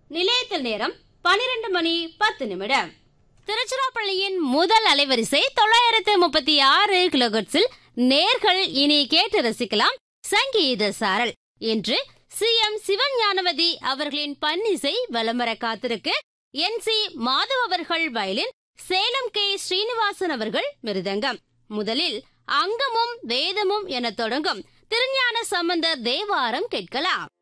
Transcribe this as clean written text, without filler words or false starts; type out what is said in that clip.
நிலையத்தில் நேரம் 12:10. திருச்சிராப்பள்ளியின் முதல் அலைவரிசை 936 கிலோஹெர்ட்ஸில் நேர்கள் இனி கேட்டு ரசிக்கலாம் சங்கீத சாரல். இன்று CM சிவன் ஞானவதி அவர்களின் பன்னிசை வலம்பர காத்திருக்கு. NC மாதவ் அவர்கள் வயலின், சேலம் K ஸ்ரீனிவாசன் அவர்கள் மிருதங்கம். முதலில் அங்கமும் வேதமும் என தொடங்கும் திருஞான சம்பந்தர் தேவாரம் கேட்கலாம்.